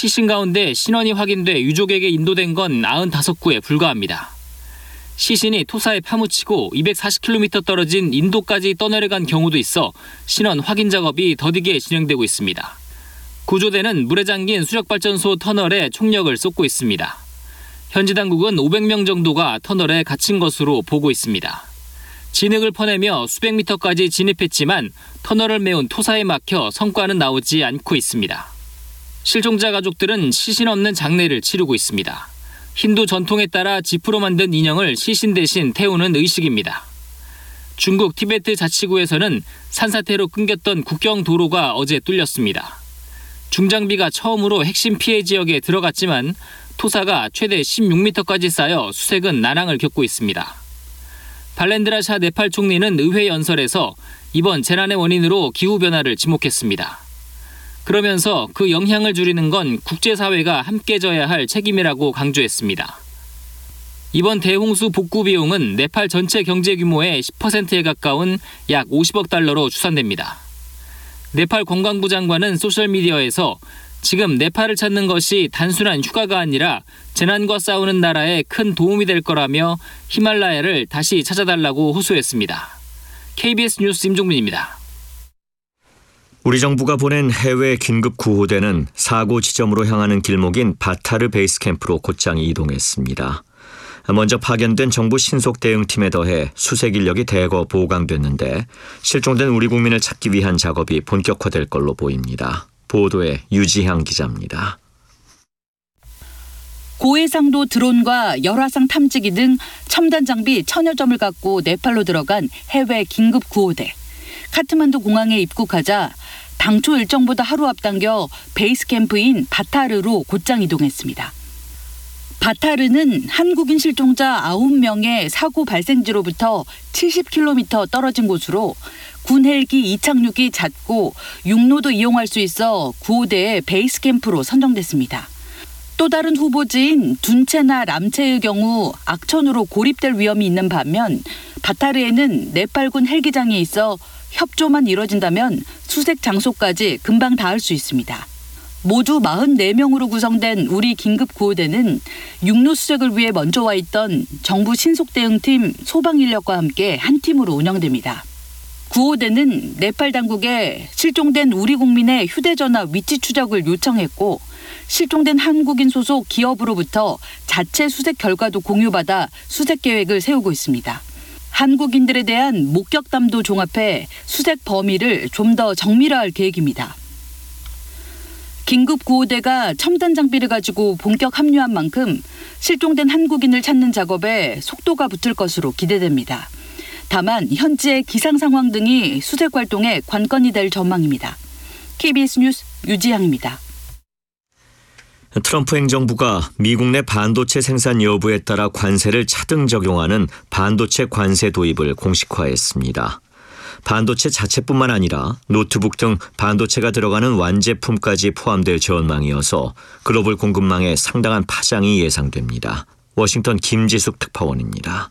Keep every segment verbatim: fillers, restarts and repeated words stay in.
시신 가운데 신원이 확인돼 유족에게 인도된 건 구십오 구에 불과합니다. 시신이 토사에 파묻히고 이백사십 킬로미터 떨어진 인도까지 떠내려간 경우도 있어 신원 확인 작업이 더디게 진행되고 있습니다. 구조대는 물에 잠긴 수력발전소 터널에 총력을 쏟고 있습니다. 현지 당국은 오백 명 정도가 터널에 갇힌 것으로 보고 있습니다. 진흙을 퍼내며 수백 미터까지 진입했지만 터널을 메운 토사에 막혀 성과는 나오지 않고 있습니다. 실종자 가족들은 시신 없는 장례를 치르고 있습니다. 힌두 전통에 따라 지프로 만든 인형을 시신 대신 태우는 의식입니다. 중국 티베트 자치구에서는 산사태로 끊겼던 국경 도로가 어제 뚫렸습니다. 중장비가 처음으로 핵심 피해 지역에 들어갔지만 토사가 최대 십육 미터까지 쌓여 수색은 난항을 겪고 있습니다. 발렌드라 샤 네팔 총리는 의회 연설에서 이번 재난의 원인으로 기후변화를 지목했습니다. 그러면서 그 영향을 줄이는 건 국제사회가 함께 져야 할 책임이라고 강조했습니다. 이번 대홍수 복구 비용은 네팔 전체 경제 규모의 십 퍼센트에 가까운 약 오십억 달러로 추산됩니다. 네팔 관광부 장관은 소셜미디어에서 지금 네팔을 찾는 것이 단순한 휴가가 아니라 재난과 싸우는 나라에 큰 도움이 될 거라며 히말라야를 다시 찾아달라고 호소했습니다. 케이비에스 뉴스 임종민입니다. 우리 정부가 보낸 해외 긴급 구호대는 사고 지점으로 향하는 길목인 바타르 베이스 캠프로 곧장 이동했습니다. 먼저 파견된 정부 신속 대응팀에 더해 수색 인력이 대거 보강됐는데 실종된 우리 국민을 찾기 위한 작업이 본격화될 걸로 보입니다. 보도에 유지향 기자입니다. 고해상도 드론과 열화상 탐지기 등 첨단 장비 천여 점을 갖고 네팔로 들어간 해외 긴급 구호대. 카트만두 공항에 입국하자 당초 일정보다 하루 앞당겨 베이스 캠프인 바타르로 곧장 이동했습니다. 바타르는 한국인 실종자 아홉 명의 사고 발생지로부터 칠십 킬로미터 떨어진 곳으로 군 헬기 이착륙이 잦고 육로도 이용할 수 있어 구호대의 베이스 캠프로 선정됐습니다. 또 다른 후보지인 둔체나 람체의 경우 악천후로 고립될 위험이 있는 반면 바타르에는 네팔군 헬기장이 있어 협조만 이뤄진다면 수색 장소까지 금방 닿을 수 있습니다. 모두 사십사 명으로 구성된 우리 긴급구호대는 육로 수색을 위해 먼저 와 있던 정부 신속대응팀 소방인력과 함께 한 팀으로 운영됩니다. 구호대는 네팔 당국에 실종된 우리 국민의 휴대전화 위치 추적을 요청했고 실종된 한국인 소속 기업으로부터 자체 수색 결과도 공유받아 수색 계획을 세우고 있습니다. 한국인들에 대한 목격담도 종합해 수색 범위를 좀 더 정밀화할 계획입니다. 긴급구호대가 첨단 장비를 가지고 본격 합류한 만큼 실종된 한국인을 찾는 작업에 속도가 붙을 것으로 기대됩니다. 다만 현지의 기상 상황 등이 수색 활동의 관건이 될 전망입니다. 케이비에스 뉴스 유지향입니다. 트럼프 행정부가 미국 내 반도체 생산 여부에 따라 관세를 차등 적용하는 반도체 관세 도입을 공식화했습니다. 반도체 자체뿐만 아니라 노트북 등 반도체가 들어가는 완제품까지 포함될 전망이어서 글로벌 공급망에 상당한 파장이 예상됩니다. 워싱턴 김지숙 특파원입니다.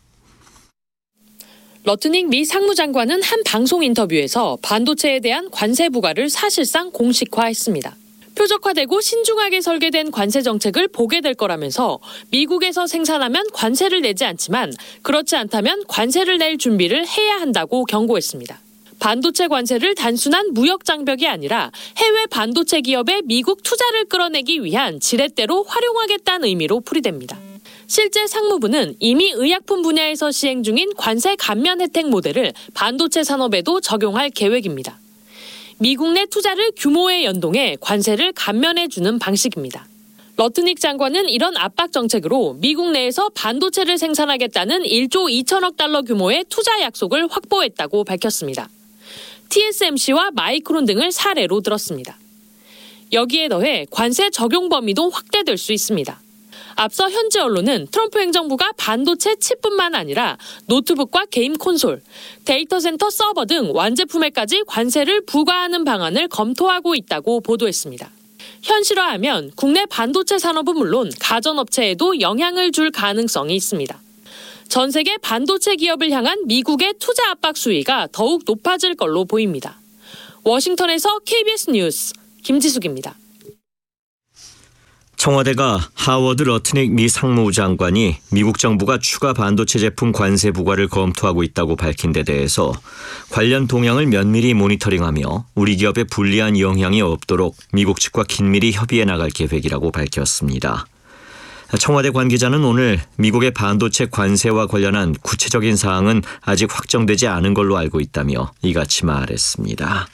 러트닉 미 상무장관은 한 방송 인터뷰에서 반도체에 대한 관세 부과를 사실상 공식화했습니다. 표적화되고 신중하게 설계된 관세 정책을 보게 될 거라면서 미국에서 생산하면 관세를 내지 않지만 그렇지 않다면 관세를 낼 준비를 해야 한다고 경고했습니다. 반도체 관세를 단순한 무역 장벽이 아니라 해외 반도체 기업의 미국 투자를 끌어내기 위한 지렛대로 활용하겠다는 의미로 풀이됩니다. 실제 상무부는 이미 의약품 분야에서 시행 중인 관세 감면 혜택 모델을 반도체 산업에도 적용할 계획입니다. 미국 내 투자를 규모에 연동해 관세를 감면해주는 방식입니다. 러트닉 장관은 이런 압박 정책으로 미국 내에서 반도체를 생산하겠다는 일조 이천억 달러 규모의 투자 약속을 확보했다고 밝혔습니다. 티에스엠씨와 마이크론 등을 사례로 들었습니다. 여기에 더해 관세 적용 범위도 확대될 수 있습니다. 앞서 현지 언론은 트럼프 행정부가 반도체 칩뿐만 아니라 노트북과 게임 콘솔, 데이터 센터 서버 등 완제품에까지 관세를 부과하는 방안을 검토하고 있다고 보도했습니다. 현실화하면 국내 반도체 산업은 물론 가전업체에도 영향을 줄 가능성이 있습니다. 전 세계 반도체 기업을 향한 미국의 투자 압박 수위가 더욱 높아질 걸로 보입니다. 워싱턴에서 케이비에스 뉴스 김지숙입니다. 청와대가 하워드 러트닉 미 상무부 장관이 미국 정부가 추가 반도체 제품 관세 부과를 검토하고 있다고 밝힌 데 대해서 관련 동향을 면밀히 모니터링하며 우리 기업에 불리한 영향이 없도록 미국 측과 긴밀히 협의해 나갈 계획이라고 밝혔습니다. 청와대 관계자는 오늘 미국의 반도체 관세와 관련한 구체적인 사항은 아직 확정되지 않은 걸로 알고 있다며 이같이 말했습니다.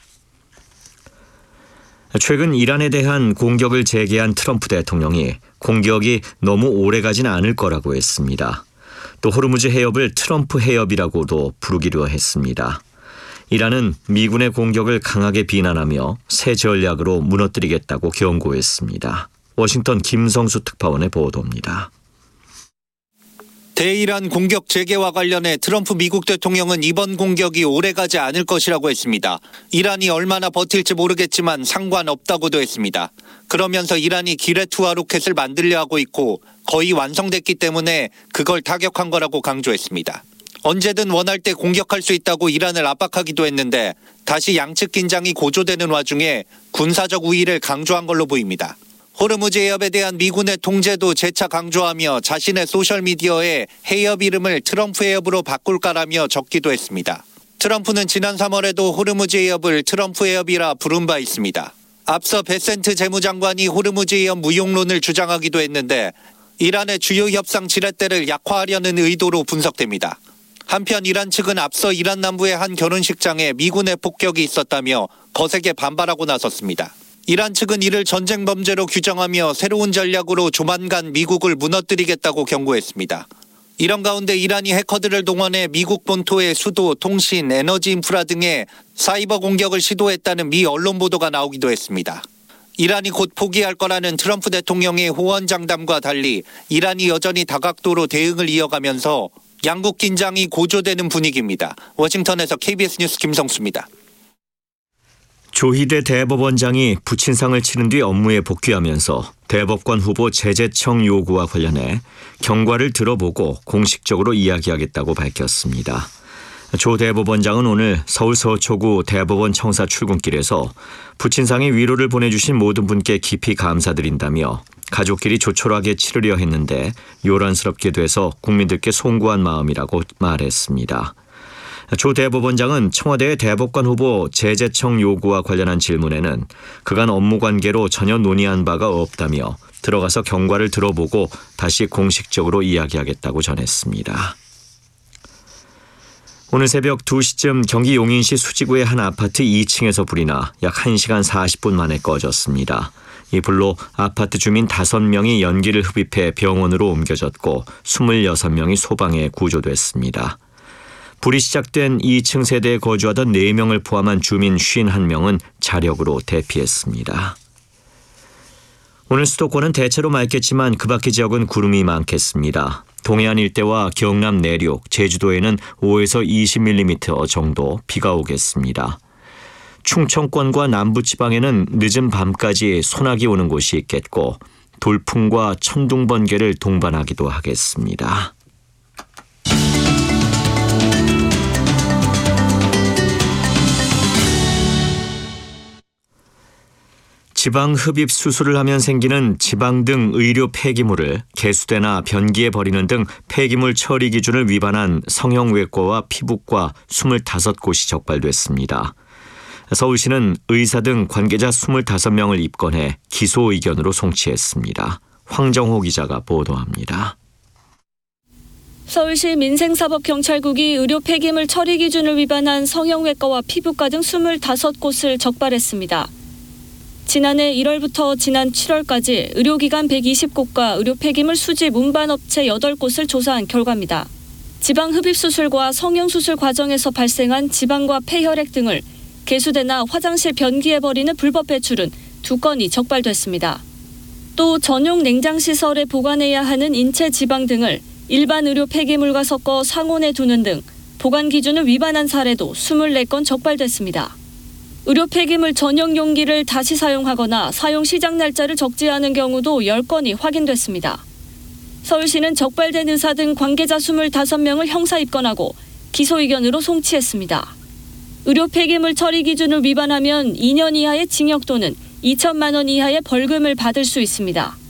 최근 이란에 대한 공격을 재개한 트럼프 대통령이 공격이 너무 오래가진 않을 거라고 했습니다. 또 호르무즈 해협을 트럼프 해협이라고도 부르기로 했습니다. 이란은 미군의 공격을 강하게 비난하며 새 전략으로 무너뜨리겠다고 경고했습니다. 워싱턴 김성수 특파원의 보도입니다. 대이란 공격 재개와 관련해 트럼프 미국 대통령은 이번 공격이 오래가지 않을 것이라고 했습니다. 이란이 얼마나 버틸지 모르겠지만 상관없다고도 했습니다. 그러면서 이란이 기뢰투하 로켓을 만들려 하고 있고 거의 완성됐기 때문에 그걸 타격한 거라고 강조했습니다. 언제든 원할 때 공격할 수 있다고 이란을 압박하기도 했는데 다시 양측 긴장이 고조되는 와중에 군사적 우위를 강조한 걸로 보입니다. 호르무즈 해협에 대한 미군의 통제도 재차 강조하며 자신의 소셜미디어에 해협 이름을 트럼프 해협으로 바꿀까라며 적기도 했습니다. 트럼프는 지난 삼월에도 호르무즈 해협을 트럼프 해협이라 부른 바 있습니다. 앞서 베센트 재무장관이 호르무즈 해협 무용론을 주장하기도 했는데 이란의 주요 협상 지렛대를 약화하려는 의도로 분석됩니다. 한편 이란 측은 앞서 이란 남부의 한 결혼식장에 미군의 폭격이 있었다며 거세게 반발하고 나섰습니다. 이란 측은 이를 전쟁 범죄로 규정하며 새로운 전략으로 조만간 미국을 무너뜨리겠다고 경고했습니다. 이런 가운데 이란이 해커들을 동원해 미국 본토의 수도, 통신, 에너지 인프라 등에 사이버 공격을 시도했다는 미 언론 보도가 나오기도 했습니다. 이란이 곧 포기할 거라는 트럼프 대통령의 호언장담과 달리 이란이 여전히 다각도로 대응을 이어가면서 양국 긴장이 고조되는 분위기입니다. 워싱턴에서 케이비에스 뉴스 김성수입니다. 조희대 대법원장이 부친상을 치른 뒤 업무에 복귀하면서 대법관 후보 제재청 요구와 관련해 경과를 들어보고 공식적으로 이야기하겠다고 밝혔습니다. 조 대법원장은 오늘 서울 서초구 대법원 청사 출근길에서 부친상의 위로를 보내주신 모든 분께 깊이 감사드린다며 가족끼리 조촐하게 치르려 했는데 요란스럽게 돼서 국민들께 송구한 마음이라고 말했습니다. 조 대법원장은 청와대의 대법관 후보 제재청 요구와 관련한 질문에는 그간 업무 관계로 전혀 논의한 바가 없다며 들어가서 경과를 들어보고 다시 공식적으로 이야기하겠다고 전했습니다. 오늘 새벽 두 시쯤 경기 용인시 수지구의 한 아파트 이 층에서 불이 나 약 한 시간 사십 분 만에 꺼졌습니다. 이 불로 아파트 주민 다섯 명이 연기를 흡입해 병원으로 옮겨졌고 스물여섯 명이 소방에 구조됐습니다. 불이 시작된 이 층 세대에 거주하던 네 명을 포함한 주민 오십일 명은 자력으로 대피했습니다. 오늘 수도권은 대체로 맑겠지만 그 밖의 지역은 구름이 많겠습니다. 동해안 일대와 경남 내륙, 제주도에는 오에서 이십 밀리미터 정도 비가 오겠습니다. 충청권과 남부지방에는 늦은 밤까지 소나기 오는 곳이 있겠고 돌풍과 천둥 번개를 동반하기도 하겠습니다. 지방 흡입 수술을 하면 생기는 지방 등 의료 폐기물을 개수대나 변기에 버리는 등 폐기물 처리 기준을 위반한 성형외과와 피부과 이십오 곳이 적발됐습니다. 서울시는 의사 등 관계자 이십오 명을 입건해 기소 의견으로 송치했습니다. 황정호 기자가 보도합니다. 서울시 민생사법경찰국이 의료 폐기물 처리 기준을 위반한 성형외과와 피부과 등 이십오 곳을 적발했습니다. 지난해 일월부터 지난 칠월까지 의료기관 백이십 곳과 의료 폐기물 수집 운반업체 여덟 곳을 조사한 결과입니다. 지방흡입수술과 성형수술 과정에서 발생한 지방과 폐혈액 등을 개수대나 화장실 변기에 버리는 불법 배출은 두 건이 적발됐습니다. 또 전용 냉장시설에 보관해야 하는 인체 지방 등을 일반 의료 폐기물과 섞어 상온에 두는 등 보관 기준을 위반한 사례도 이십사 건 적발됐습니다. 의료 폐기물 전용 용기를 다시 사용하거나 사용 시작 날짜를 적지 않은 경우도 열 건이 확인됐습니다. 서울시는 적발된 의사 등 관계자 이십오 명을 형사 입건하고 기소 의견으로 송치했습니다. 의료 폐기물 처리 기준을 위반하면 이 년 이하의 징역 또는 이천만 원 이하의 벌금을 받을 수 있습니다.